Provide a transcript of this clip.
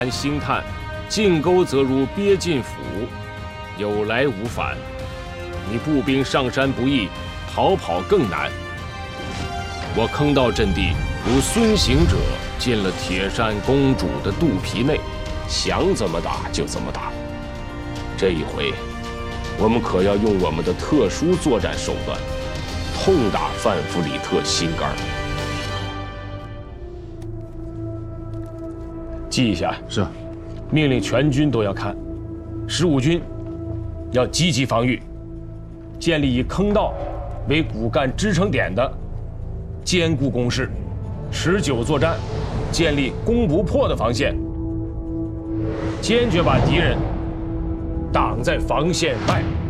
星探，进沟则如鳖进府，有来无返。你步兵上山不易，逃跑更难。我坑道阵地如孙行者进了铁扇公主的肚皮内，想怎么打就怎么打。这一回，我们可要用我们的特殊作战手段，痛打范弗里特心肝。记一下。 是。 命令全军都要看。15军要积极防御，建立以坑道为骨干支撑点的坚固工事，持久作战，建立攻不破的防线，坚决把敌人挡在防线外。